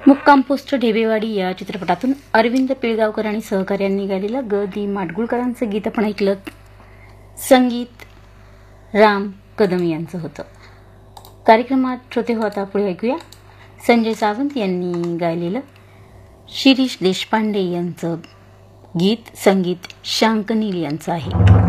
मुक्काम पोस्ट ढेबेवाडी या चित्रपटातून अरविंद पिळगावकर आणि सहकाऱ्यांनी गायलेलं ग दी माडगुळकरांचं गीत आपण ऐकलं. संगीत राम कदम यांचं होतं. कार्यक्रमात श्रोते हो आता पुढे ऐकूया संजय सावंत यांनी गायलेलं शिरीष देशपांडे यांचं गीत. संगीत शांकनील यांचं आहे.